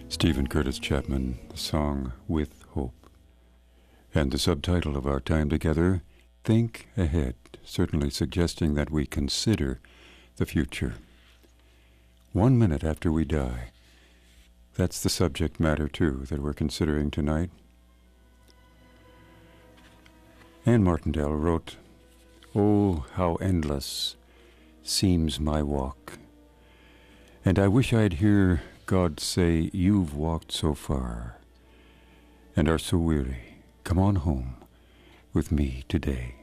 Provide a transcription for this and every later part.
Stephen Curtis Chapman, the song With Hope. And the subtitle of our time together, Think Ahead, certainly suggesting that we consider the future. 1 minute after we die. That's the subject matter, too, that we're considering tonight. Anne Martindale wrote, "Oh, how endless seems my walk, and I wish I'd hear God say, you've walked so far and are so weary. Come on home with me today."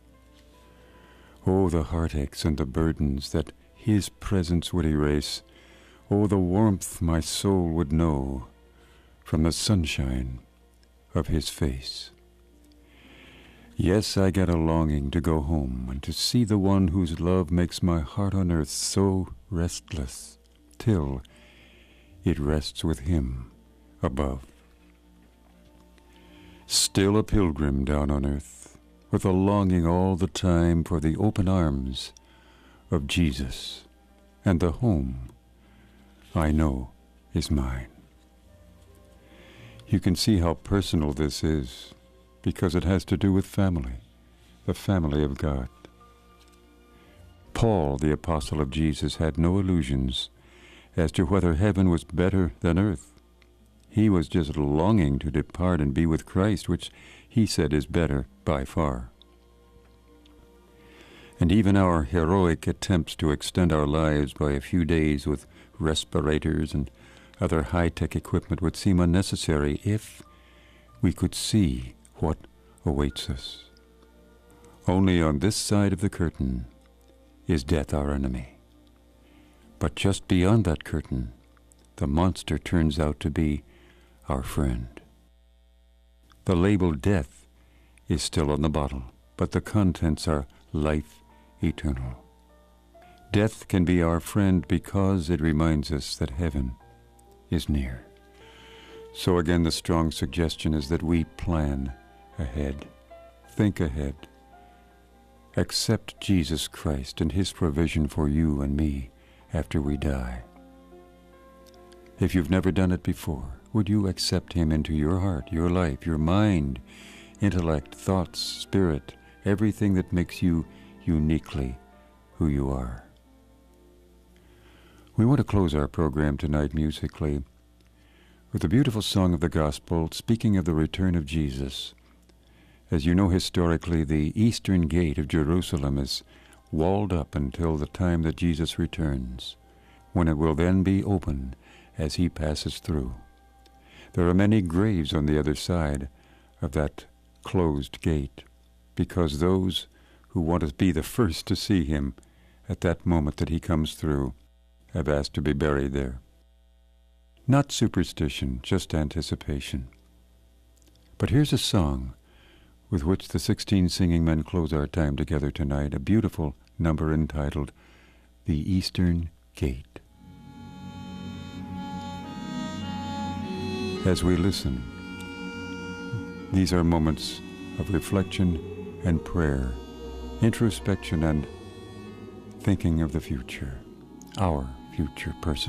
Oh, the heartaches and the burdens that His presence would erase. Oh, the warmth my soul would know from the sunshine of His face. Yes, I get a longing to go home and to see the one whose love makes my heart on earth so restless, till it rests with Him above. Still a pilgrim down on earth, with a longing all the time for the open arms of Jesus and the home I know is mine. You can see how personal this is, because it has to do with family, the family of God. Paul, the apostle of Jesus, had no illusions as to whether heaven was better than earth. He was just longing to depart and be with Christ, which he said is better by far. And even our heroic attempts to extend our lives by a few days with respirators and other high-tech equipment would seem unnecessary if we could see what awaits us. Only on this side of the curtain is death our enemy. But just beyond that curtain, the monster turns out to be our friend. The label death is still on the bottle, but the contents are life eternal. Death can be our friend because it reminds us that heaven is near. So again, the strong suggestion is that we plan ahead, think ahead, accept Jesus Christ and His provision for you and me after we die. If you've never done it before, would you accept Him into your heart, your life, your mind, intellect, thoughts, spirit, everything that makes you uniquely who you are? We want to close our program tonight musically with a beautiful song of the gospel speaking of the return of Jesus. As you know, historically, the eastern gate of Jerusalem is walled up until the time that Jesus returns, when it will then be open as He passes through. There are many graves on the other side of that closed gate, because those who want to be the first to see Him at that moment that He comes through have asked to be buried there. Not superstition, just anticipation. But here's a song with which the 16 singing men close our time together tonight, a beautiful number entitled The Eastern Gate. As we listen, these are moments of reflection and prayer, introspection and thinking of the future, our future person.